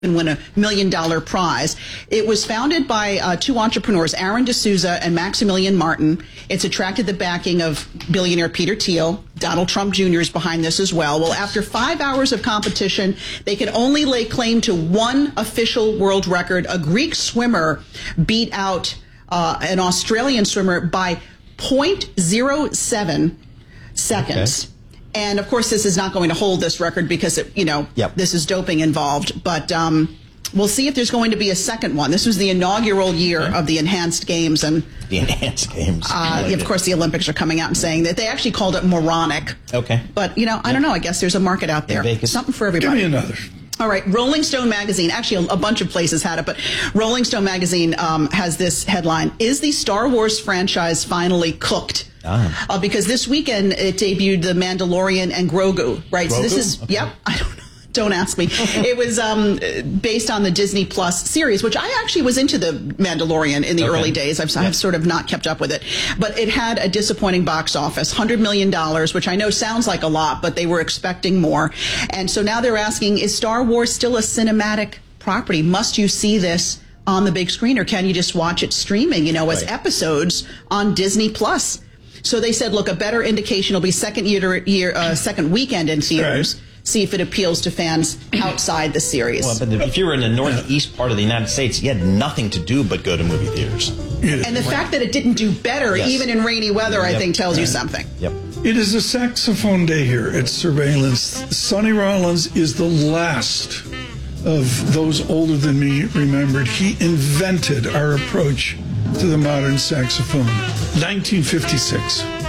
and win $1 million prize. It was founded by two entrepreneurs, Aaron D'Souza and Maximilian Martin. It's attracted the backing of billionaire Peter Thiel. Donald Trump Jr. is behind this as well. Well, after 5 hours of competition, they could only lay claim to one official world record. A Greek swimmer beat out an Australian swimmer by 0.07 seconds. Okay. And, of course, this is not going to hold this record because, this is doping involved. But we'll see if there's going to be a second one. This was the inaugural year of the Enhanced Games. And the Enhanced Games. Of course, the Olympics are coming out and saying that they actually called it moronic. Okay. But, I don't know. I guess there's a market out there. Something for everybody. Give me another. All right. Rolling Stone magazine, actually a bunch of places had it, but Rolling Stone magazine has this headline: Is the Star Wars franchise finally cooked? Because this weekend it debuted The Mandalorian and Grogu, right? Grogu? So this is, Okay. I don't know. Don't ask me. It was based on the Disney Plus series, which I actually was into The Mandalorian in the early days. I've sort of not kept up with it. But it had a disappointing box office, $100 million, which I know sounds like a lot, but they were expecting more. And so now they're asking, is Star Wars still a cinematic property? Must you see this on the big screen, or can you just watch it streaming, as episodes on Disney Plus? So they said, look, a better indication will be second weekend in theaters. Right. See if it appeals to fans outside the series. Well, but if you were in the northeast part of the United States, you had nothing to do but go to movie theaters. And the fact that it didn't do better, even in rainy weather, I think tells you something. Yep. It is a saxophone day here at Surveillance. Sonny Rollins is the last of those older than me remembered. He invented our approach to the modern saxophone. 1956.